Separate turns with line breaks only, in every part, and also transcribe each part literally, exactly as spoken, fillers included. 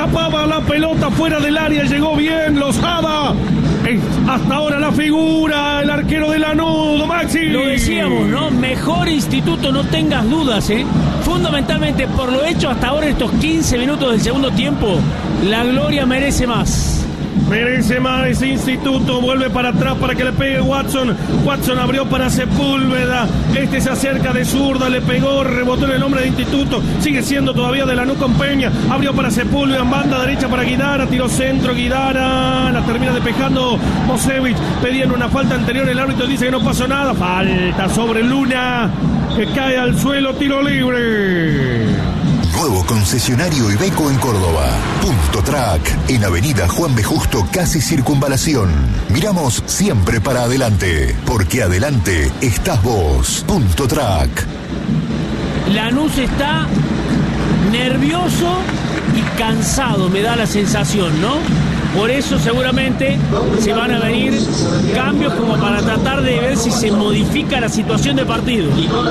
escapaba la pelota fuera del área, llegó bien Lozada. Es hasta ahora la figura, el arquero de Lanús, Maxi.
Lo decíamos, ¿no? Mejor Instituto, no tengas dudas, ¿eh? Fundamentalmente por lo hecho hasta ahora, estos quince minutos del segundo tiempo, la Gloria merece más.
Merece más ese Instituto, vuelve para atrás para que le pegue Watson. Watson abrió para Sepúlveda. Este se acerca de zurda, le pegó, rebotó en el hombre de Instituto. Sigue siendo todavía de Lanús con Peña. Abrió para Sepúlveda, en banda derecha para Guidara. Tiró centro, Guidara. La termina despejando Mosevich. Pedían una falta anterior, el árbitro dice que no pasó nada. Falta sobre Luna, que cae al suelo, tiro libre.
Nuevo concesionario Iveco en Córdoba. Punto Track, en Avenida Juan B. Justo, casi Circunvalación. Miramos siempre para adelante, porque adelante estás vos. Punto Track.
Lanús está nervioso y cansado, me da la sensación, ¿no? Por eso seguramente se van a venir cambios como para tratar de ver si se modifica la situación de partido.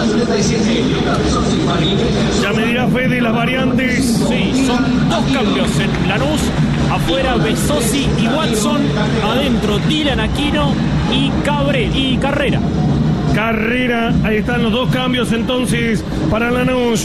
Ya me dirá Fede las variantes.
Sí, son dos cambios en Lanús. Afuera Besosi y Watson. Adentro Dylan Aquino y Cabre y Carrera.
Carrera, ahí están los dos cambios entonces para Lanús.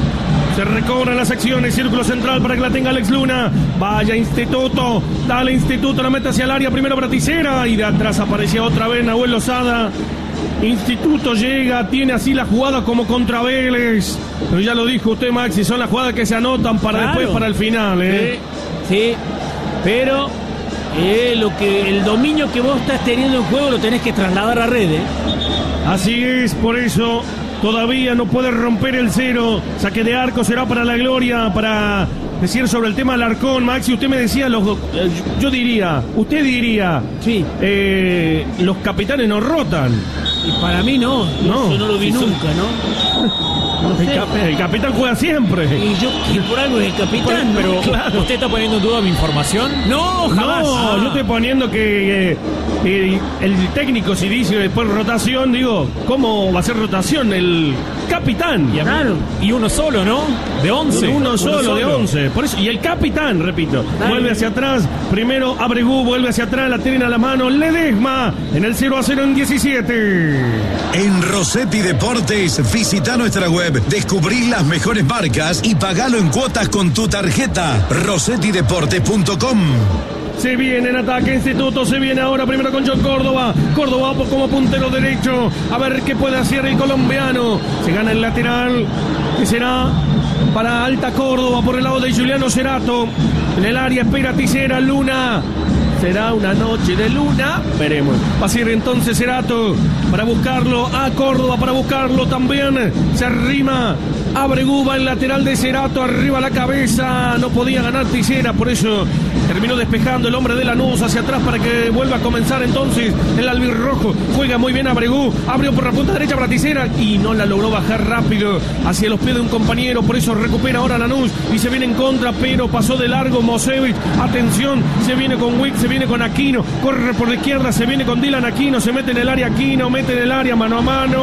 Se recobran las acciones, círculo central para que la tenga Alex Luna. Vaya Instituto, dale Instituto, la mete hacia el área, primero para Tisera. Y de atrás aparecía otra vez Nahuel Lozada. Instituto llega, tiene así la jugada como contra Vélez. Pero ya lo dijo usted, Maxi, son las jugadas que se anotan para claro. después, para el final. ¿eh?
Sí, sí, pero eh, lo que el dominio que vos estás teniendo en juego lo tenés que trasladar a red. ¿eh?
Así es, por eso... Todavía no puede romper el cero. Saque de arco será para la Gloria. Para decir sobre el tema Alarcón, Maxi, usted me decía, los, eh, yo diría, usted diría,
sí,
eh, los capitanes no rotan.
Y para mí no, no, yo no lo vi sí, nunca, ¿no? No
el, cap el capitán juega siempre.
Y yo, que por algo es el capitán,
pero,
pero
claro. ¿Usted está poniendo en duda mi información?
No, jamás.
No, ah. yo estoy poniendo que eh, eh, el técnico, si dice después rotación, digo, ¿cómo va a ser rotación? El capitán.
Y, claro. y uno solo, ¿no? De once.
Uno, uno solo, solo, de once. Por eso, y el capitán, repito, Dale. vuelve hacia atrás. Primero Abregú, vuelve hacia atrás, la tiene a la mano Ledesma en el cero a cero en diecisiete.
En Rossetti Deportes, visita nuestra web, descubrí las mejores marcas y pagalo en cuotas con tu tarjeta. Rossetti Deportes punto com.
Se viene en ataque Instituto, se viene ahora primero con John Córdoba. Córdoba como puntero derecho. A ver qué puede hacer el colombiano. Se gana el lateral, que será para Alta Córdoba por el lado de Juliano Cerato. En el área espera Tisera, Luna. Será una noche de Luna, veremos. Va a ser entonces Cerato para buscarlo a Córdoba, para buscarlo también. Se arrima Abregú, va el lateral de Cerato, arriba la cabeza. No podía ganar Tisera, por eso terminó despejando el hombre de Lanús hacia atrás para que vuelva a comenzar entonces el albirrojo. Juega muy bien Abregú, abrió por la punta derecha para Tisera y no la logró bajar rápido hacia los pies de un compañero. Por eso recupera ahora Lanús y se viene en contra, pero pasó de largo Mosevich. Atención, se viene con Wick, se viene con Aquino, corre por la izquierda, se viene con Dylan Aquino, se mete en el área Aquino, mete en el área mano a mano,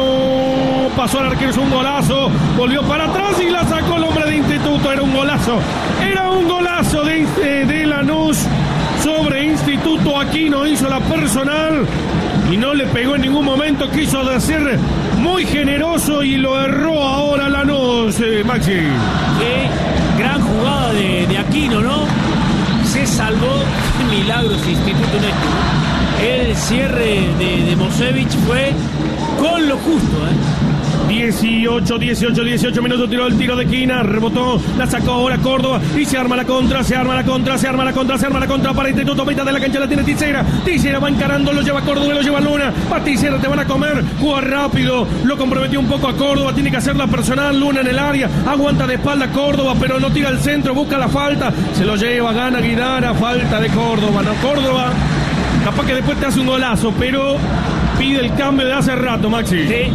pasó al arquero, es un golazo, volvió para atrás y la sacó el hombre de Instituto. Era un golazo, era un golazo de, de, de Lanús sobre Instituto. Aquino hizo la personal y no le pegó en ningún momento, quiso de ser muy generoso y lo erró ahora Lanús, eh, Maxi.
Qué gran jugada de, de Aquino, ¿no? Se salvó, milagros Instituto en esto, ¿no? El cierre de, de Mosevich fue con lo justo, ¿eh?
dieciocho, dieciocho, dieciocho minutos, tiró el tiro de esquina, rebotó, la sacó ahora Córdoba y se arma la contra, se arma la contra, se arma la contra, se arma la contra para Instituto, mitad de la cancha la tiene Tisera, Tisera va encarando, lo lleva Córdoba, lo lleva Luna, va Tisera, te van a comer, juega rápido, lo comprometió un poco a Córdoba, tiene que hacer la personal, Luna en el área, aguanta de espalda Córdoba, pero no tira al centro, busca la falta, se lo lleva, gana Guidara, falta de Córdoba, no Córdoba, capaz que después te hace un golazo, pero pide el cambio de hace rato, Maxi.
Sí.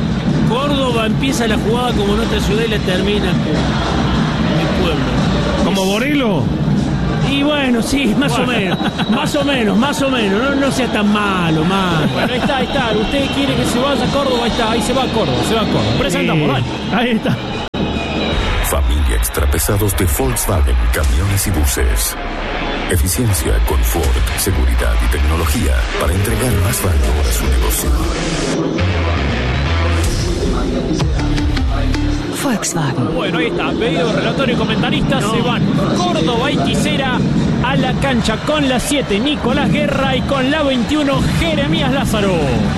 Córdoba empieza la jugada como nuestra ciudad y la termina como mi pueblo.
¿Como Borelo?
Y bueno, sí, más bueno. o menos, más o menos, más o menos, no, no sea tan malo, malo.
Bueno, ahí está, ahí está, usted quiere que se vaya a Córdoba, ahí está, ahí se va a Córdoba, se va a Córdoba. Presentamos,
sí. Ahí está.
Familia Extrapesados de Volkswagen Camiones y Buses. Eficiencia, confort, seguridad y tecnología para entregar más valor a su negocio.
Volkswagen. Bueno, ahí está. Pedido, relatorio y comentaristas. No. Se van Córdoba y Quisera a la cancha con la siete Nicolás Guerra y con la veintiuno Jeremías Lázaro.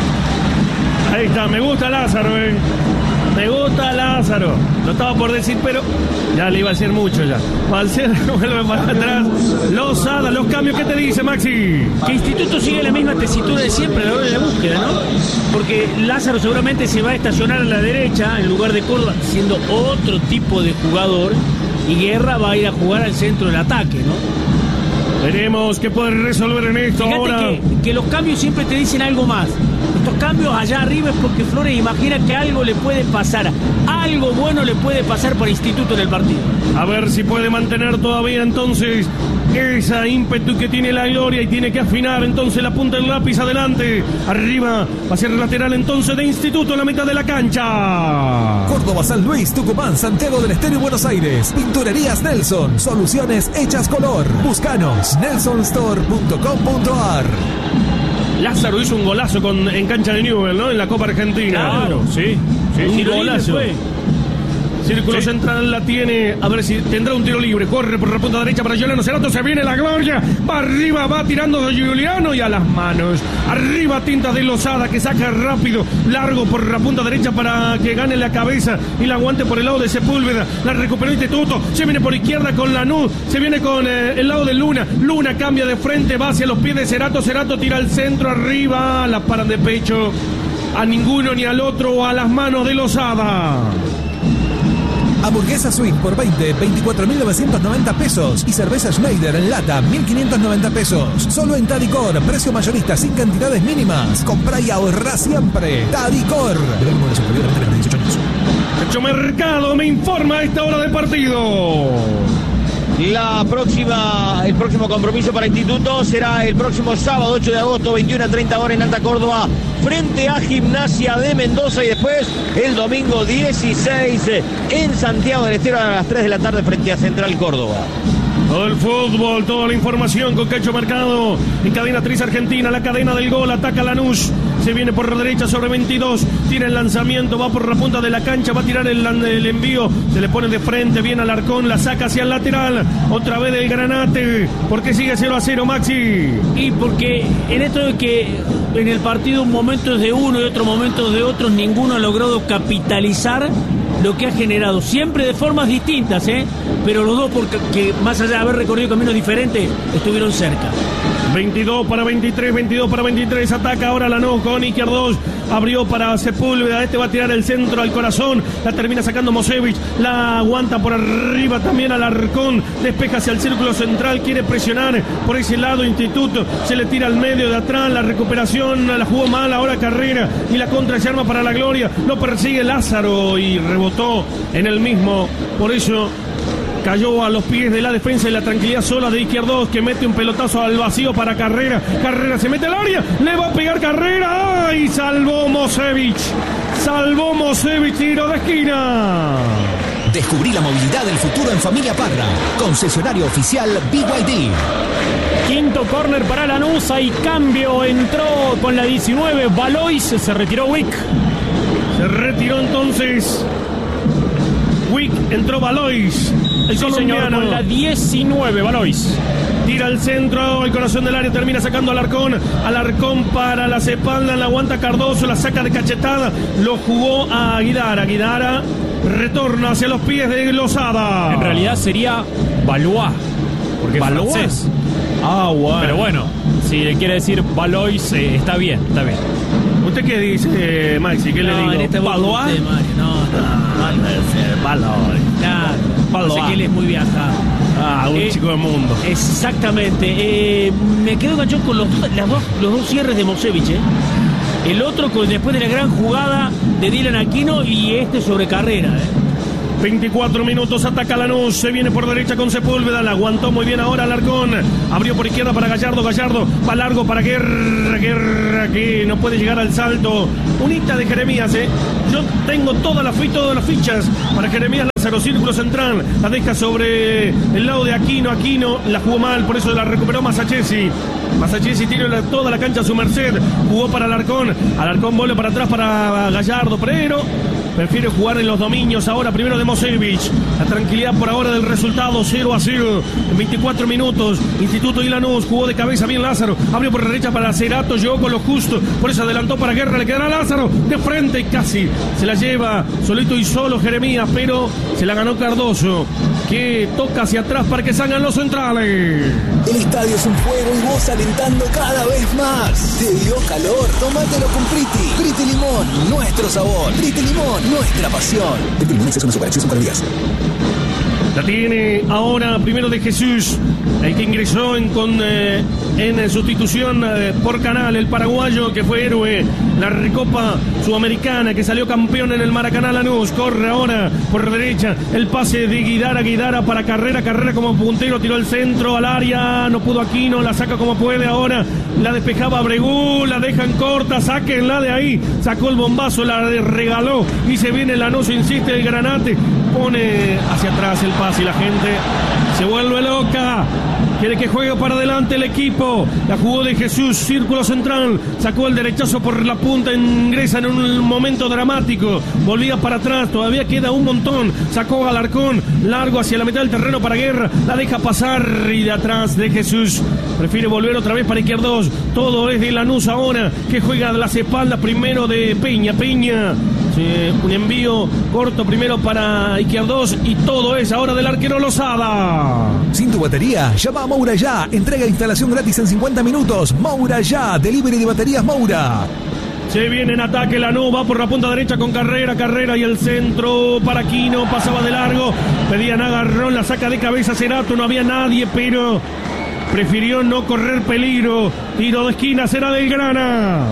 Ahí está, me gusta Lázaro, eh. Me gusta Lázaro. Lo estaba por decir, pero ya le iba a decir mucho ya. Balcer vuelve para atrás. Lozada, los cambios, ¿qué te dice, Maxi?
Que Instituto sigue la misma tesitura de siempre a la hora de la búsqueda, ¿no? Porque Lázaro seguramente se va a estacionar a la derecha en lugar de Córdoba, siendo otro tipo de jugador. Y Guerra va a ir a jugar al centro del ataque, ¿no?
Veremos qué puede resolver en esto.
Fíjate
ahora.
Que, que los cambios siempre te dicen algo más. Estos cambios allá arriba es porque Flores imagina que algo le puede pasar. Algo bueno le puede pasar para Instituto en el partido.
A ver si puede mantener todavía entonces esa ímpetu que tiene la Gloria y tiene que afinar entonces la punta del lápiz adelante. Arriba, hacia el lateral entonces de Instituto en la mitad de la cancha.
Córdoba, San Luis, Tucumán, Santiago del Estero y Buenos Aires. Pinturerías Nelson, soluciones hechas color. Búscanos, nelson store punto com punto a r.
Lázaro hizo un golazo con, en cancha de Newell, ¿no? En la Copa Argentina.
Claro, sí. sí
un golazo. Círculo sí. Central la tiene. A ver si tendrá un tiro libre. Corre por la punta derecha para Juliano Cerato. Se viene la Gloria. Va arriba, va tirando de Juliano y a las manos. Arriba Tintas de Lozada que saca rápido. Largo por la punta derecha para que gane la cabeza y la aguante por el lado de Sepúlveda. La recuperó Instituto. Se viene por izquierda con Lanús. Se viene con eh, el lado de Luna. Luna cambia de frente. Va hacia los pies de Cerato. Cerato tira al centro. Arriba. La paran de pecho. A ninguno ni al otro. A las manos de Lozada.
Hamburguesa Swing por veinte, veinticuatro mil novecientos noventa pesos. Y cerveza Schneider en lata, mil quinientos noventa pesos. Solo en Tadicor, precio mayorista sin cantidades mínimas. Comprá y ahorrá siempre. Tadicor.
Hecho Mercado me informa a esta hora del partido.
La próxima, el próximo compromiso para Instituto será el próximo sábado ocho de agosto, veintiuna a treinta horas en Alta Córdoba, frente a Gimnasia de Mendoza, y después el domingo dieciséis en Santiago del Estero a las tres de la tarde frente a Central Córdoba.
Todo el fútbol, toda la información con Cacho Mercado en Cadena Triz Argentina, la cadena del gol, ataca Lanús. Se viene por la derecha sobre veintidós, tira el lanzamiento, va por la punta de la cancha, va a tirar el, el envío, se le pone de frente, viene Alarcón, la saca hacia el lateral, otra vez del Granate. ¿Por qué sigue cero a cero, Maxi?
Y porque en esto de que en el partido momentos de uno y otros momentos de otros, ninguno ha logrado capitalizar lo que ha generado, siempre de formas distintas, ¿eh? Pero los dos, porque que más allá de haber recorrido caminos diferentes, estuvieron cerca.
veintidós para veintitrés, veintidós para veintitrés, ataca ahora Lanús con Izquierdos, abrió para Sepúlveda, este va a tirar el centro al corazón, la termina sacando Mosevich, la aguanta por arriba también Alarcón, despeja hacia el círculo central, quiere presionar por ese lado Instituto, se le tira al medio de atrás, la recuperación la jugó mal, ahora Carrera y la contra se arma para la Gloria, lo persigue Lázaro y rebotó en el mismo, por eso cayó a los pies de la defensa y la tranquilidad sola de Izquierdos, que mete un pelotazo al vacío para Carrera. Carrera se mete al área, le va a pegar Carrera. ¡Ay! Salvó Mosevich. Salvó Mosevich, tiro de esquina.
Descubrí la movilidad del futuro en Familia Parra. Concesionario oficial B Y D.
Quinto córner para Lanús, hay cambio, entró con la diecinueve Valois, se retiró Wick.
Se retiró entonces Wick, entró Valois. El
sí, señor, con la diecinueve, Valois.
Tira al centro, el corazón del área, termina sacando a Alarcón. Alarcón para las espaldas, la aguanta Cardoso, la saca de cachetada. Lo jugó a Aguidara. Aguidara retorna hacia los pies de Lozada.
En realidad sería Valois, porque es
Valois.
francés.
Ah, bueno.
Pero bueno, si le quiere decir Valois, eh, está bien, está bien.
¿Usted qué dice, Maxi? ¿Qué
no,
le digo?
En este
¿Valois?
No, no, no. Valois. Claro. Valois. Sé que él es muy viajado.
Ah, un
eh,
chico del mundo.
Exactamente. Eh, me quedo ganchón con los, las dos, los dos cierres de Mosevich, ¿eh? El otro con, después de la gran jugada de Dylan Aquino y este sobre Carrera, ¿eh?
veinticuatro minutos, ataca Lanús, se viene por derecha con Sepúlveda, la aguantó muy bien ahora Alarcón, abrió por izquierda para Gallardo, Gallardo va largo para Guerra, Guerra que no puede llegar al salto, unita de Jeremías, eh, Yo tengo todas las, todas las fichas para Jeremías Lázaro, círculo central, la deja sobre el lado de Aquino, Aquino la jugó mal, por eso la recuperó Masachesi. Masachesi tiene la, toda la cancha a su merced, jugó para Alarcón, Alarcón vuelve para atrás para Gallardo, pero prefiere jugar en los dominios ahora, primero de Mosevich. La tranquilidad por ahora del resultado, cero a cero. En veinticuatro minutos, Instituto y Lanús jugó de cabeza bien Lázaro. Abrió por derecha para Cerato, llegó con lo justo. Por eso adelantó para Guerra, le quedará Lázaro. De frente y casi se la lleva solito y solo Jeremías, pero se la ganó Cardoso, que toca hacia atrás para que salgan los centrales.
El estadio es un fuego y vos alentando cada vez más. ¿Te dio calor? Tómatelo con Priti. Priti Limón, nuestro sabor. Priti Limón, nuestra pasión. Priti Limón es una superacción con calorías.
La tiene ahora primero de Jesús, el que ingresó en, con, eh, en sustitución eh, por Canal, el paraguayo que fue héroe, la Recopa Sudamericana, que salió campeón en el Maracaná. Lanús corre ahora por derecha, el pase de Guidara, Guidara para Carrera, Carrera como puntero, tiró el centro al área, no pudo Aquino, la saca como puede ahora, la despejaba Bregú, la dejan corta, sáquenla de ahí, sacó el bombazo, la regaló y se viene Lanús, insiste el Granate, pone hacia atrás el pase y la gente se vuelve loca. Quiere que juegue para adelante el equipo. La jugó de Jesús, círculo central. Sacó el derechazo por la punta, ingresa en un momento dramático. Volvía para atrás, todavía queda un montón. Sacó a Alarcón, largo hacia la mitad del terreno para Guerra. La deja pasar y de atrás de Jesús. Prefiere volver otra vez para Izquierdos. Todo es de Lanús ahora, que juega de las espaldas primero de Peña. Peña. Sí, un envío corto primero para Izquierdos y todo es ahora del arquero Lozada.
Sin tu batería, llama a Moura Ya. Entrega e instalación gratis en cincuenta minutos. Moura Ya, delivery de baterías Moura.
Se viene en ataque Lanús, va por la punta derecha con Carrera, Carrera y el centro para Aquino, pasaba de largo, pedían agarrón, la saca de cabeza Cerato, no había nadie, pero prefirió no correr peligro. Tiro de esquina, será del Grana.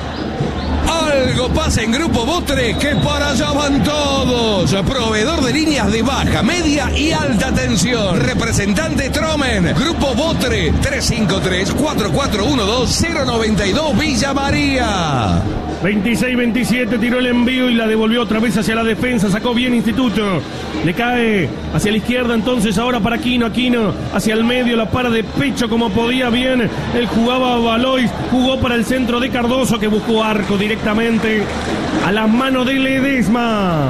Algo pasa en Grupo Botre, que para allá van todos. Proveedor de líneas de baja, media y alta tensión. Representante Tromen. Grupo Botre, tres cinco tres, cuatro cuatro uno dos, cero nueve dos, Villa María.
veintiséis veintisiete, tiró el envío y la devolvió otra vez hacia la defensa, sacó bien Instituto, le cae hacia la izquierda entonces ahora para Aquino, Aquino hacia el medio, la para de pecho como podía bien, él jugaba a Valois, jugó para el centro de Cardoso que buscó arco directamente a las manos de Ledesma.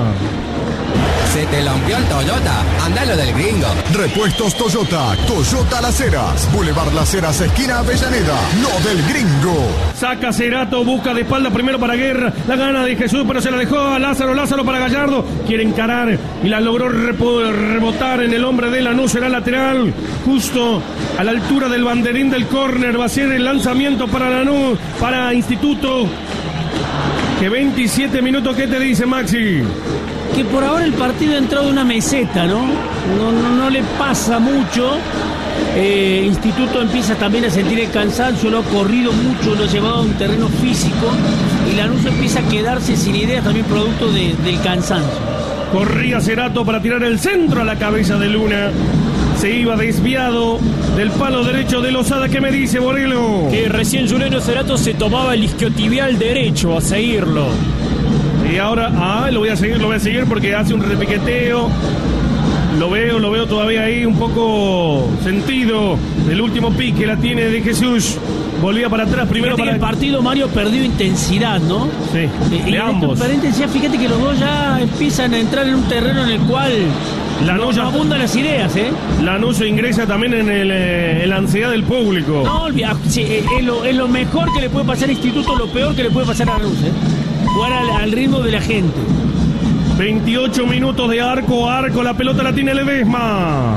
Se te rompió el Toyota, andalo del Gringo.
Repuestos Toyota, Toyota Las Heras, Boulevard Las Heras, esquina Avellaneda, lo del Gringo.
Saca Cerato, busca de espalda primero para Guerra, la gana de Jesús, pero se la dejó a Lázaro, Lázaro para Gallardo, quiere encarar y la logró repo, rebotar en el hombre de Lanús, será lateral, justo a la altura del banderín del córner, va a ser el lanzamiento para Lanús, para Instituto. Que veintisiete minutos, ¿qué te dice Maxi?
Que por ahora el partido ha entrado en una meseta, ¿no? No, no, no le pasa mucho. Eh, Instituto empieza también a sentir el cansancio, lo ha corrido mucho, lo ha llevado a un terreno físico y Lanús empieza a quedarse sin ideas también producto de, del cansancio.
Corría Cerato para tirar el centro a la cabeza de Luna. Se iba desviado del palo derecho de Lozada. ¿Qué me dice Borelo?
Que recién Juliano Cerato se tomaba el isquiotibial derecho a seguirlo.
Y ahora, ah, lo voy a seguir, lo voy a seguir porque hace un repiqueteo. Lo veo, lo veo todavía ahí un poco sentido. El último pique la tiene de Jesús. Volvía para atrás primero.
Fíjate
para...
que el partido, Mario, perdió intensidad, ¿no?
Sí,
eh,
de ambos.
Intensidad, fíjate que los dos ya empiezan a entrar en un terreno en el cual Lanús no, no abundan las ideas, ¿eh?
Lanús ingresa también en, el, eh, en la ansiedad del público.
No, olvida, sí, es, lo, es lo mejor que le puede pasar a Instituto, lo peor que le puede pasar a Lanús, ¿eh? Jugar al, al ritmo de la gente.
veintiocho minutos de arco a arco, la pelota la tiene Ledesma.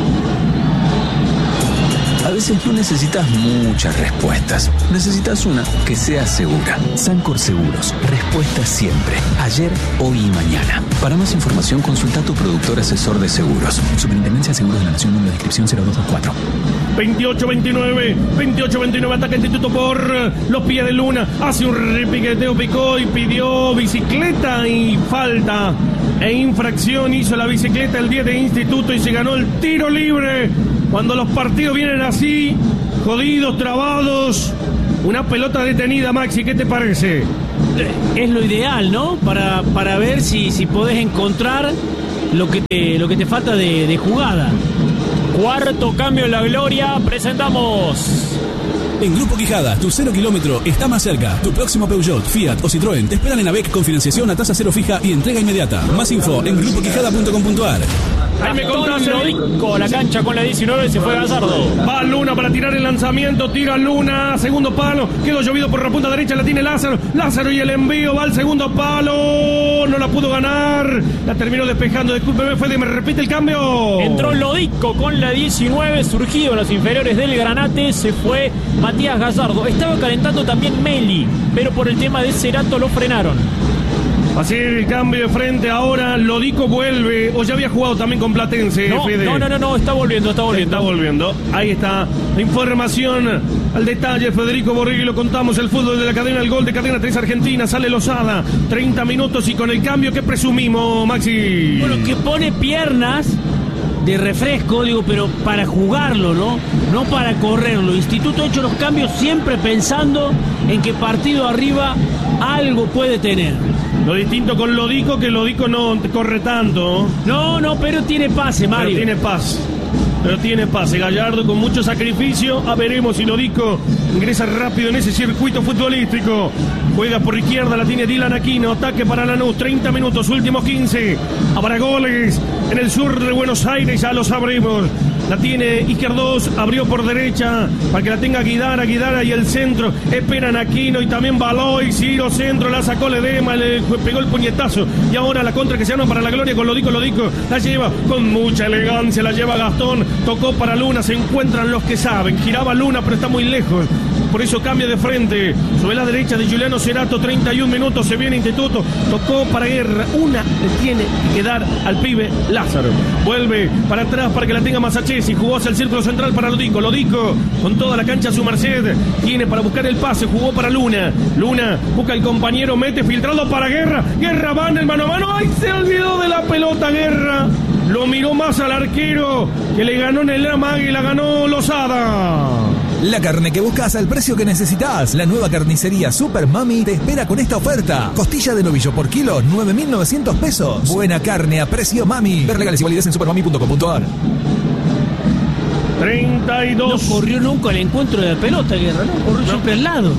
A veces no necesitas muchas respuestas, necesitas una que sea segura. Sancor Seguros, respuesta siempre, ayer, hoy y mañana. Para más información consulta a tu productor asesor de seguros. Superintendencia de Seguros de la Nación, número de inscripción cero dos dos cuatro.
veintiocho veintinueve, veintiocho veintinueve, ataca Instituto por los pies de Luna, hace un repiqueteo, picó y pidió bicicleta y falta e infracción, hizo la bicicleta el diez de Instituto y se ganó el tiro libre. Cuando los partidos vienen así, jodidos, trabados, una pelota detenida, Maxi, ¿qué te parece?
es lo ideal, ¿no? Para, para ver si, si podés encontrar lo que te, lo que te falta de, de jugada.
Cuarto cambio en la gloria, presentamos.
En Grupo Quijada, tu cero kilómetro está más cerca. Tu próximo Peugeot, Fiat o Citroën te esperan en AVEC con financiación a tasa cero fija y entrega inmediata. Más info en grupo quijada punto com punto a r.
Ahí me contás,
con la cancha con la diecinueve se fue Gallardo.
Va Luna para tirar el lanzamiento, tira Luna, segundo palo, quedó llovido por la punta derecha, la tiene Lázaro, Lázaro y el envío, va al segundo palo, no la pudo ganar, la terminó despejando, discúlpeme, Fede, me repite el cambio.
Entró Lodico con la diecinueve, surgido en los inferiores del Granate, se fue Matías Gallardo. Estaba calentando también Meli, pero por el tema de Cerato lo frenaron.
Así el cambio de frente ahora, Lodico vuelve, o ya había jugado también con Platense,
no,
Fede.
No, no, no, no, está volviendo, está volviendo.
Está volviendo, ahí está la información al detalle, Federico Borrelli, lo contamos, el fútbol de la cadena, el gol de Cadena tres Argentina, sale Lozada, treinta minutos y con el cambio que presumimos, Maxi.
Bueno, que pone piernas de refresco, digo, pero para jugarlo, ¿no? No para correrlo. Instituto ha hecho los cambios siempre pensando en que partido arriba algo puede tener.
Lo distinto con Lodico, que Lodico no corre tanto.
No, no, pero tiene pase, Mario.
Pero tiene pase. Pero tiene pase. Gallardo con mucho sacrificio. A veremos si Lodico ingresa rápido en ese circuito futbolístico. Juega por izquierda, la tiene Dylan Aquino. Ataque para Lanús, treinta minutos, últimos quince. Habrá goles en el sur de Buenos Aires, ya lo sabremos. La tiene Izquierdos, abrió por derecha para que la tenga Guidara, Guidara y el centro. Esperan Aquino y también Baloy, Ciro centro, la sacó Ledema, le pegó el puñetazo. Y ahora la contra que se arma para la gloria con Lodico, Lodico la lleva con mucha elegancia, la lleva Gastón, tocó para Luna, se encuentran los que saben. Giraba Luna, pero está muy lejos. Por eso cambia de frente. Sobre la derecha de Juliano Cerato, treinta y un minutos, se viene Instituto. Tocó para Guerra. Una le tiene que dar al pibe Lázaro. Vuelve para atrás para que la tenga Masachesi. Jugó hacia el círculo central para Lodico. Lodico con toda la cancha a su merced. Tiene para buscar el pase. Jugó para Luna. Luna busca el compañero. Mete filtrado para Guerra. Guerra va en el mano a mano. ¡Ay! Se olvidó de la pelota Guerra. Lo miró más al arquero que le ganó en el amague y la ganó Lozada.
La carne que buscas al precio que necesitas. La nueva carnicería Super Mami te espera con esta oferta. Costilla de novillo por kilo, nueve mil novecientos pesos. Buena carne a precio Mami. Ver legales y validez en supermami punto com punto a r.
treinta y dos.
No corrió nunca el encuentro de la pelota, Guerra, ¿no? Corrió no. siempre al lado.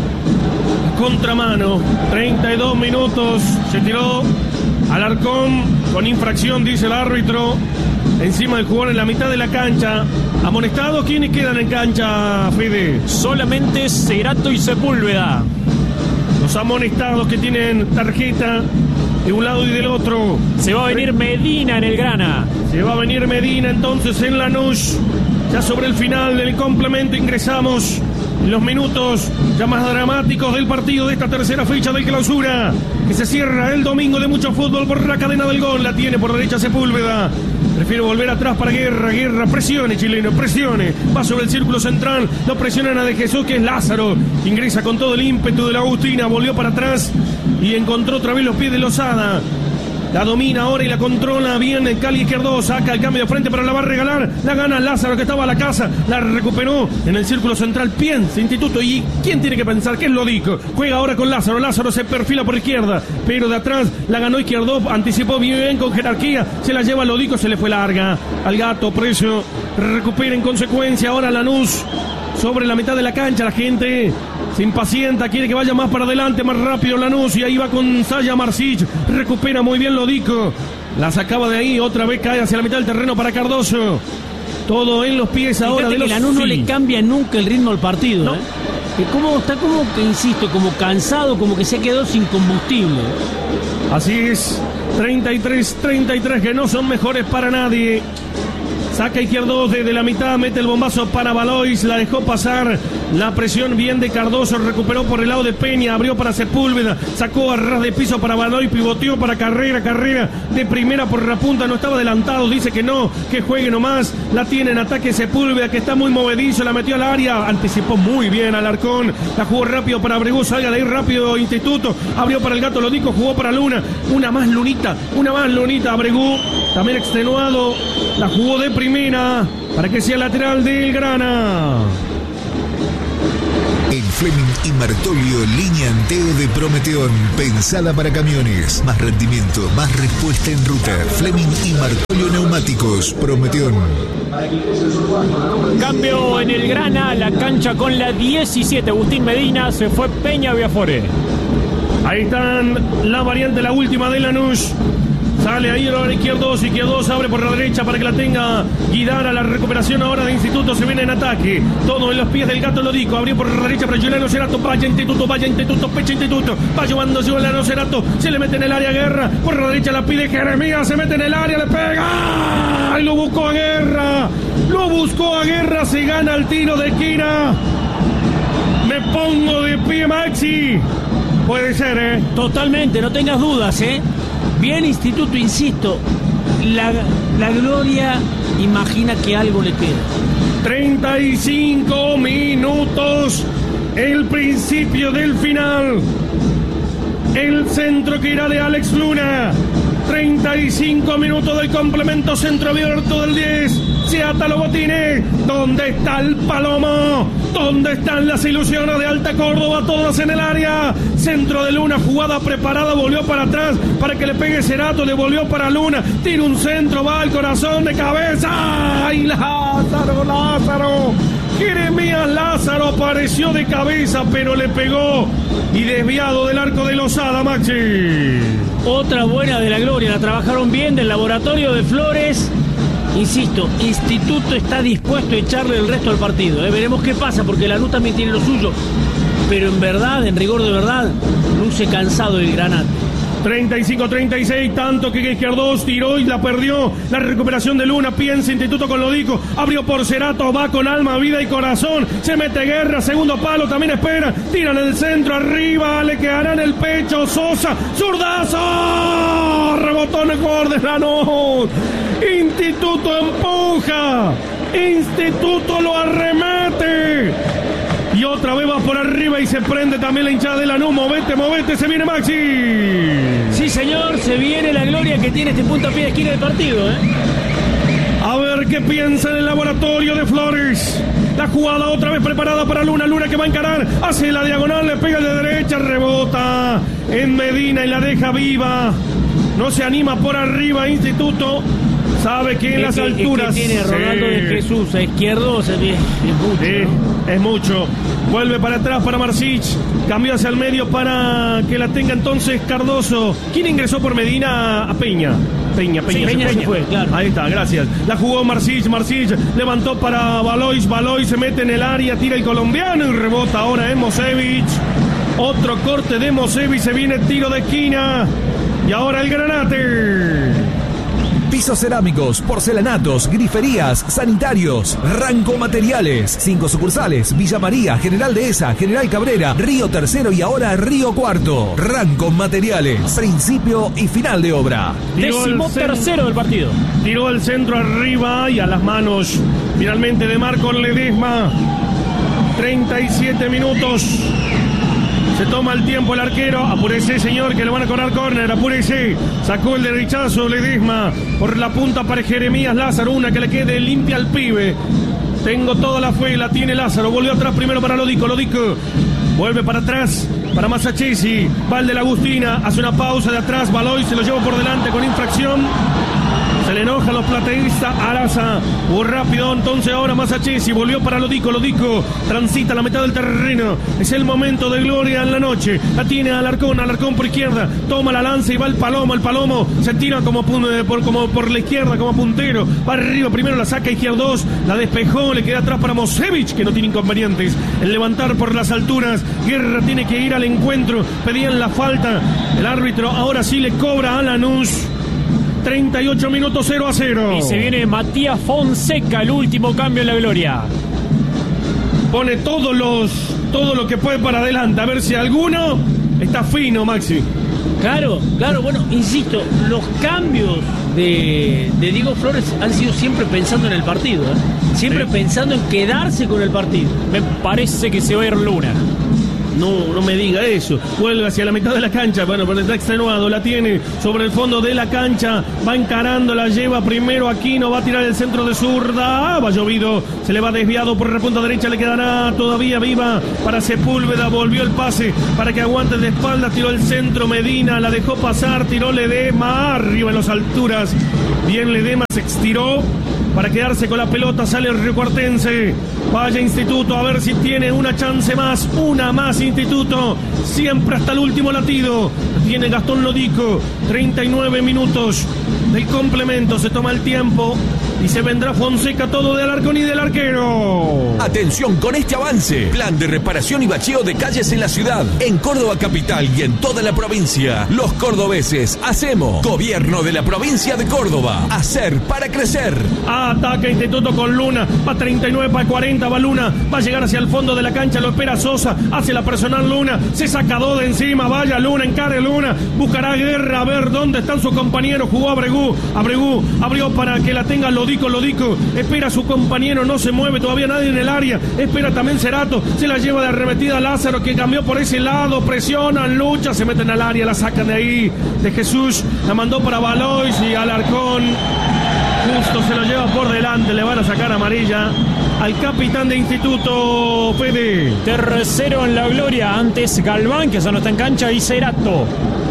Contramano. treinta y dos minutos. Se tiró Alarcón con infracción, dice el árbitro. Encima del jugador en la mitad de la cancha. ¿Amonestados? ¿Quiénes quedan en cancha, Fede?
Solamente Cerato y Sepúlveda.
Los amonestados que tienen tarjeta de un lado y del otro.
Se va a venir Medina en el grana.
Se va a venir Medina entonces en Lanús. Ya sobre el final del complemento ingresamos en los minutos ya más dramáticos del partido de esta tercera fecha de clausura, que se cierra el domingo de mucho fútbol por la cadena del gol. La tiene por derecha Sepúlveda. Prefiero volver atrás para Guerra. Guerra, presione, chileno, presione. Va sobre el círculo central. Lo presionan a De Jesús, que es Lázaro. Ingresa con todo el ímpetu de la Agustina. Volvió para atrás y encontró otra vez los pies de Lozada. La domina ahora y la controla bien el Cali Izquierdo. Saca el cambio de frente, pero la va a regalar. La gana Lázaro, que estaba a la casa. La recuperó en el círculo central. Piensa Instituto. ¿Y quién tiene que pensar? ¿Qué es Lodico? Juega ahora con Lázaro. Lázaro se perfila por izquierda, pero de atrás la ganó Izquierdo. Anticipó bien con jerarquía. Se la lleva Lodico. Se le fue larga al gato precio. Recupera en consecuencia ahora Lanús. Sobre la mitad de la cancha, la gente se impacienta, quiere que vaya más para adelante, más rápido Lanús, y ahí va con Saya Marcich, recupera muy bien Lodico, la sacaba de ahí, otra vez cae hacia la mitad del terreno para Cardoso, todo en los pies ahora de los...
Lanús no le cambia nunca el ritmo al partido, ¿no? ¿eh? Que como, está como que, insisto, como cansado, como que se quedó sin combustible.
Así es, treinta y tres treinta y tres, que no son mejores para nadie. Saca Izquierdo desde la mitad, mete el bombazo para Balois, la dejó pasar, la presión bien de Cardoso, recuperó por el lado de Peña, abrió para Sepúlveda, sacó a ras de piso para Balois, pivoteó para Carrera, Carrera de primera por la punta, no estaba adelantado, dice que no, que juegue nomás, la tiene en ataque Sepúlveda, que está muy movedizo, la metió al área, anticipó muy bien Alarcón, la jugó rápido para Abregú, salga de ahí rápido Instituto, abrió para el Gato Lodico, jugó para Luna, una más Lunita, una más Lunita, Abregú, también extenuado, la jugó de primera para que sea lateral del Grana.
En Fleming y Martolio, línea Anteo de Prometeón, pensada para camiones. Más rendimiento, más respuesta en ruta. Fleming y Martolio Neumáticos, Prometeón.
Cambio en el Grana, la cancha con la diecisiete. Agustín Medina, se fue Peña Viafore.
Ahí están la variante, la última de Lanús. Sale ahí el izquierdo, izquierdo abre por la derecha para que la tenga Guidara. La recuperación ahora de Instituto se viene en ataque. Todo en los pies del Gato Lodico. Abrió por la derecha para Juliano Cerato. Vaya Instituto, vaya Instituto, pecha Instituto. Va llevándose Juliano Cerato. Se le mete en el área Guerra. Por la derecha la pide Jeremías. Se mete en el área, le pega. Y lo buscó a Guerra. Lo buscó a Guerra. Se gana el tiro de esquina. Me pongo de pie, Maxi. Puede ser, ¿eh?
Totalmente, no tengas dudas, ¿eh? Bien Instituto, insisto, la, la Gloria imagina que algo le queda.
treinta y cinco minutos, el principio del final. El centro que irá de Alex Luna. treinta y cinco minutos del complemento, centro abierto del diez. Se ata los botines. ¿Dónde está el Palomo? ¿Dónde están las ilusiones de Alta Córdoba? Todas en el área. Centro de Luna, jugada preparada, volvió para atrás para que le pegue Cerato, le volvió para Luna. Tira un centro, va al corazón de cabeza. ¡Ay, Lázaro, Lázaro! Jeremías Lázaro apareció de cabeza, pero le pegó y desviado del arco de Lozada, Maxi.
Otra buena de la Gloria, la trabajaron bien del laboratorio de Flores. Insisto, Instituto está dispuesto a echarle el resto al partido. ¿eh? Veremos qué pasa, porque Lanús también tiene lo suyo. Pero en verdad, en rigor de verdad, luce cansado el Granate.
treinta y cinco treinta y seis, tanto que Izquierdos tiró y la perdió. La recuperación de Luna, piensa Instituto con Lodico. Abrió por Cerato, va con alma, vida y corazón. Se mete Guerra, segundo palo, también espera. Tiran el centro, arriba, le quedará en el pecho. Sosa, zurdazo. Rebotó mejor de Lanús. Instituto empuja. Instituto lo arremete. Y otra vez va por arriba y se prende también la hinchada de Lanús. Movete, movete, se viene Maxi.
Sí, señor, se viene la Gloria que tiene este puntapié de esquina del partido, ¿eh?
A ver qué piensa en el laboratorio de Flores. La jugada otra vez preparada para Luna. Luna que va a encarar. Hace la diagonal, le pega de derecha, rebota en Medina y la deja viva. No se anima por arriba, Instituto. Sabe que en las
que,
alturas...
Es que tiene Ronaldo sí. de Jesús a izquierdo, es, es mucho.
Sí, ¿no? Es mucho. Vuelve para atrás para Marcich. Cambió hacia el medio para que la tenga entonces Cardoso. ¿Quién ingresó por Medina? A Peña. Peña, Peña,
sí, Peña
se,
se fue, claro.
Ahí está, gracias. La jugó Marcich, Marcich levantó para Valois, Valois se mete en el área, tira el colombiano y rebota ahora en Mosevich. Otro corte de Mosevich, se viene tiro de esquina. Y ahora el Granate.
Pisos cerámicos, porcelanatos, griferías, sanitarios, Ranco Materiales. Cinco sucursales: Villa María, General Dehesa, General Cabrera, Río Tercero y ahora Río Cuarto. Ranco Materiales, principio y final de obra.
Décimo tercero del partido.
Tiró el centro arriba y a las manos finalmente de Marco Ledesma. treinta y siete minutos. Se toma el tiempo el arquero. Apúrese, señor, que le van a cobrar córner. Apúrese. Sacó el derechazo Ledesma. Por la punta para Jeremías Lázaro. Una que le quede limpia al pibe. Tengo toda la fe. La tiene Lázaro. Volvió atrás primero para Lodico. Lodico. Vuelve para atrás. Para Masachesi. Va el de la Agustina. Hace una pausa de atrás. Baloy se lo lleva por delante con infracción. Se le enoja a los plateístas. Araza. Muy rápido. Entonces ahora Masachesi. Volvió para Lodico. Lodico transita la mitad del terreno. Es el momento de gloria en la noche. La tiene Alarcón. Alarcón por izquierda. Toma la lanza y va el Palomo. El Palomo se tira como por, como por la izquierda, como puntero. Va arriba. Primero la saca Izquierdos. La despejó. Le queda atrás para Mosevich, que no tiene inconvenientes en levantar por las alturas. Guerra tiene que ir al encuentro. Pedían la falta. El árbitro ahora sí le cobra a Lanús. treinta y ocho minutos, cero a cero.
Y se viene Matías Fonseca, el último cambio en la Gloria.
Pone todos los, todo lo que puede para adelante, a ver si alguno está fino, Maxi.
Claro, claro, bueno, insisto, los cambios de, de Diego Flores han sido siempre pensando en el partido, ¿eh? Siempre sí. pensando en quedarse con el partido.
Me parece que se va a ir Luna.
No, no me diga eso. Vuelve hacia la mitad de la cancha. Bueno, pero está extenuado. La tiene sobre el fondo de la cancha. Va encarando, la lleva primero Aquino. Va a tirar el centro de zurda. Ah, va llovido. Se le va desviado por la punta derecha. Le quedará todavía viva para Sepúlveda. Volvió el pase para que aguante de espalda. Tiró el centro Medina. La dejó pasar. Tiró Ledema. Arriba en las alturas. Bien Ledema se estiró para quedarse con la pelota. Sale el riocuartense. Vaya Instituto a ver si tiene una chance más. Una más Instituto. Siempre hasta el último latido. Tiene Gastón Lodico. treinta y nueve minutos del complemento. Se toma el tiempo. Y se vendrá Fonseca, todo del Alarcón y del arquero.
Atención con este avance. Plan de reparación y bacheo de calles en la ciudad, en Córdoba capital y en toda la provincia. Los cordobeses hacemos. Gobierno de la provincia de Córdoba. Hacer para crecer.
Ataca Instituto con Luna. Va treinta y nueve para cuarenta. Va Luna. Va a llegar hacia el fondo de la cancha. Lo espera Sosa. Hace la personal Luna. Se saca dos de encima. Vaya Luna. Encare Luna. Buscará Guerra. A ver dónde están sus compañeros. Jugó Abregú. Abregú abrió para que la tenga Lodico. Lodico, espera a su compañero, no se mueve todavía nadie en el área, espera también Cerato, se la lleva de arremetida Lázaro, que cambió por ese lado, presionan, lucha, se meten al área, la sacan de ahí, de Jesús, la mandó para Valois y Alarcón, justo se lo lleva por delante, le van a sacar amarilla al capitán de Instituto, Fede.
Tercero en la gloria, antes Galván, que ya no está en cancha, y Cerato.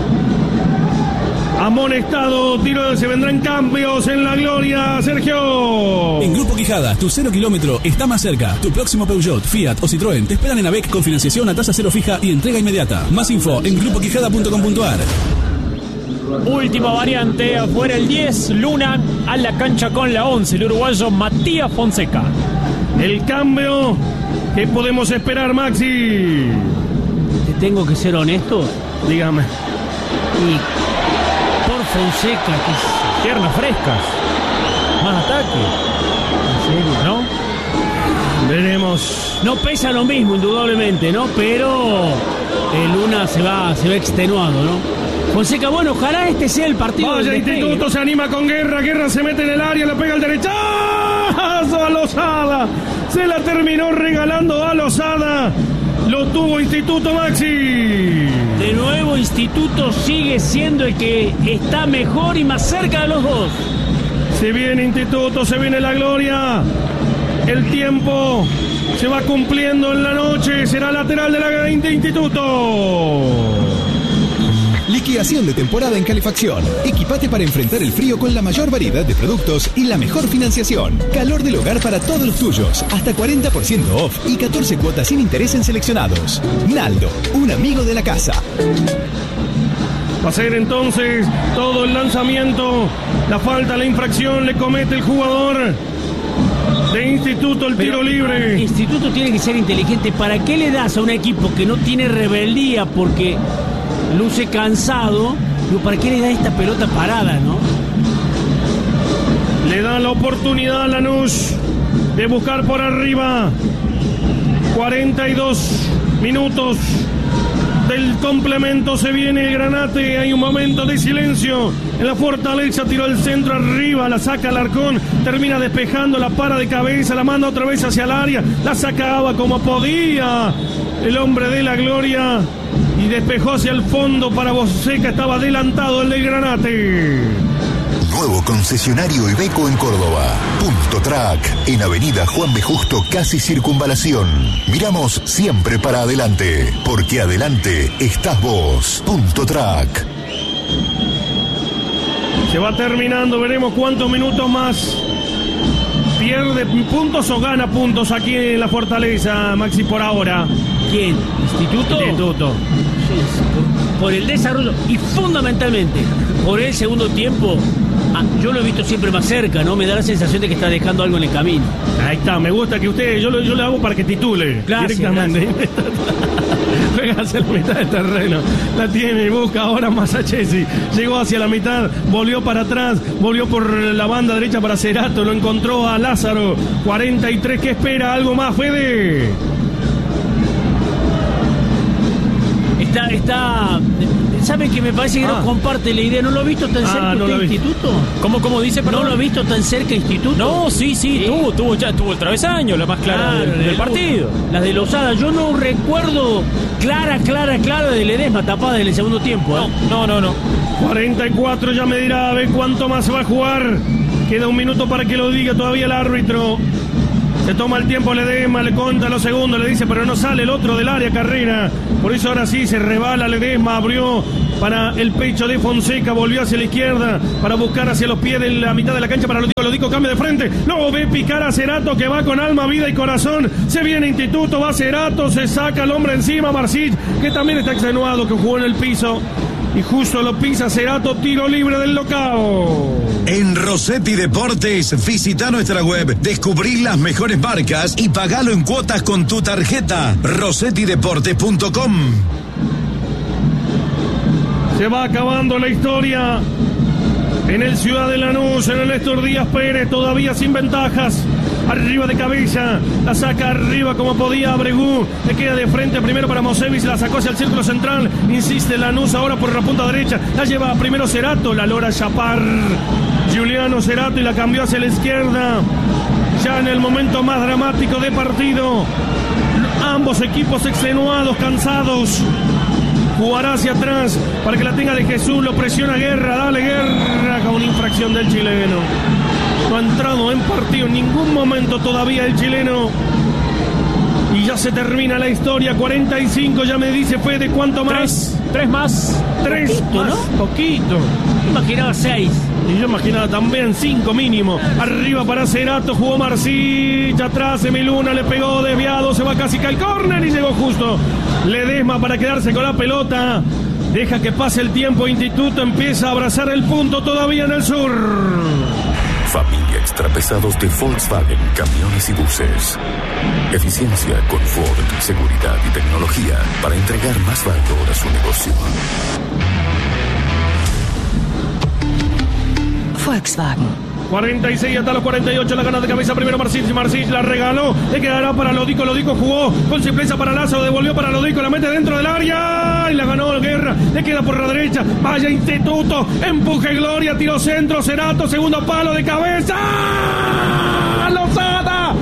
Amonestado, tiro, se vendrán cambios en la gloria, Sergio.
En Grupo Quijada, tu cero kilómetro está más cerca. Tu próximo Peugeot, Fiat o Citroën te esperan en AVEC con financiación a tasa cero fija y entrega inmediata. Más info en grupo quijada punto com punto a r.
Última variante, afuera el diez, Luna a la cancha con la once, el uruguayo Matías Fonseca.
El cambio, ¿qué podemos esperar, Maxi?
Te tengo que ser honesto.
Dígame.
Y Fonseca, que es
piernas frescas, más ataque,
en serio, ¿no?
Veremos.
No pesa lo mismo, indudablemente, ¿no? Pero el Luna se va, se va extenuado, ¿no? Fonseca, bueno, ojalá este sea el partido.
Vaya Instituto, se anima con Guerra, Guerra se mete en el área, le pega al derechazo a Lozada. Se la terminó regalando a Lozada. Lo tuvo Instituto, Maxi.
De nuevo Instituto sigue siendo el que está mejor y más cerca de los dos.
Se viene Instituto, se viene la gloria. El tiempo se va cumpliendo en la noche. Será lateral de la de Instituto.
Liquidación de temporada en calefacción. Equipate para enfrentar el frío con la mayor variedad de productos y la mejor financiación. Calor del hogar para todos los tuyos. Hasta cuarenta por ciento off y catorce cuotas sin interés en seleccionados. Naldo, un amigo de la casa.
Va a ser entonces todo el lanzamiento. La falta, la infracción le comete el jugador de Instituto, el tiro
Pero,
libre.
Instituto tiene que ser inteligente. ¿Para qué le das a un equipo que no tiene rebeldía porque luce cansado? ¿Para qué le da esta pelota parada, no?
Le da la oportunidad a Lanús de buscar por arriba. cuarenta y dos minutos del complemento. Se viene el Granate. Hay un momento de silencio en la Fortaleza. Tiró el centro arriba, la saca Alarcón, termina despejando, la para de cabeza, la manda otra vez hacia el área, la sacaba como podía el hombre de la gloria y despejó hacia el fondo para Fonseca. Estaba adelantado el del Granate.
Nuevo concesionario Iveco en Córdoba. Punto Track, en Avenida Juan B. Justo, casi Circunvalación. Miramos siempre para adelante, porque adelante estás vos. Punto Track.
Se va terminando, veremos cuántos minutos más. ¿Pierde puntos o gana puntos aquí en la Fortaleza, Maxi, por ahora?
¿Quién? ¿Instituto?
Instituto.
Por el desarrollo y fundamentalmente por el segundo tiempo. Ah, yo lo he visto siempre más cerca, ¿no? Me da la sensación de que está dejando algo en el camino.
Ahí está, me gusta que usted, yo lo, yo lo hago para que titule.
Gracias,
directamente. Juega hacia la mitad del terreno. La tiene y busca ahora Masachesi. Llegó hacia la mitad, volvió para atrás, volvió por la banda derecha para Cerato, lo encontró a Lázaro. cuarenta y tres, ¿qué espera? ¿Algo más, Fede?
Está, está... sabe que me parece que
Ah.
no comparte la idea. ¿No lo ha visto tan
Ah,
cerca
no
usted,
lo vi.
Instituto?
¿Cómo, cómo dice, perdón?
¿No lo ha visto tan cerca, Instituto?
No, sí, sí, tuvo, tuvo ya, tuvo el travesaño, la más clara
Claro,
del, del
de
partido.
Las de Lozada. Yo no recuerdo clara, clara, clara de Ledesma tapada en el segundo tiempo. ¿eh?
No, no, no.
cuarenta y cuatro ya me dirá a ver cuánto más va a jugar. Queda un minuto para que lo diga todavía el árbitro. Se toma el tiempo Ledesma, le conta los segundos, le dice, pero no sale el otro del área Carrera. Por eso ahora sí se rebala Ledesma, abrió para el pecho de Fonseca, volvió hacia la izquierda para buscar hacia los pies de la mitad de la cancha para Lodico. Lodico cambia de frente, luego ve picar a Cerato que va con alma, vida y corazón. Se viene Instituto, va Cerato, se saca el hombre encima, Marcich, que también está extenuado, que jugó en el piso. Y justo lo pisa Cerato, tiro libre del local.
En Rossetti Deportes, visita nuestra web, descubrí las mejores marcas y pagalo en cuotas con tu tarjeta. rossetti deportes punto com.
Se va acabando la historia en el Ciudad de Lanús, en el Néstor Díaz Pérez, todavía sin ventajas. Arriba de cabeza, la saca arriba como podía Abregú, le queda de frente primero para Mosevis, la sacó hacia el círculo central, insiste Lanús ahora por la punta derecha, la lleva primero Cerato, la logra Chapar, Juliano Cerato y la cambió hacia la izquierda, ya en el momento más dramático de partido, ambos equipos extenuados, cansados. Jugará hacia atrás para que la tenga de Jesús, lo presiona Guerra, dale Guerra, con infracción del chileno. No ha entrado en partido en ningún momento todavía el chileno. Y ya se termina la historia, cuarenta y cinco, ya me dice Fede, ¿cuánto más?
Tres, tres más.
Tres
Poquito,
más,
¿no?
poquito.
Imaginaba seis.
Y yo imaginaba también cinco mínimo. Arriba para Cerato, jugó Marcich, atrás Emiluna, le pegó desviado, se va casi al córner y llegó justo. Ledesma para quedarse con la pelota. Deja que pase el tiempo, Instituto empieza a abrazar el punto todavía en el sur.
Familia Extrapesados de Volkswagen Camiones y Buses. Eficiencia, confort, seguridad y tecnología para entregar más valor a su negocio.
Volkswagen.
cuarenta y seis hasta los cuarenta y ocho, la gana de cabeza primero Marcich, Marcich la regaló, le quedará para Lodico, Lodico jugó con simpleza para Lazo, devolvió para Lodico, la mete dentro del área y la ganó Guerra, le queda por la derecha, vaya Instituto, empuje Gloria, tiro centro, Cerato, segundo palo de cabeza, Lozada,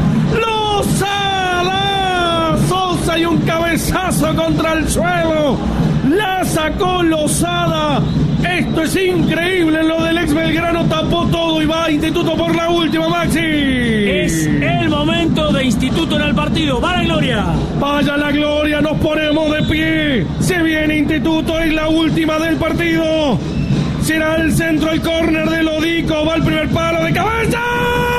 Lozada, Sosa y un cabezazo contra el suelo, la sacó Lozada. Esto es increíble, lo del ex Belgrano tapó todo y va Instituto por la última, Maxi.
Es el momento de Instituto en el partido. ¡Va la gloria!
Vaya la gloria, nos ponemos de pie. Se viene Instituto, es la última del partido. Será el centro, el córner de Lodico, va el primer palo de cabeza.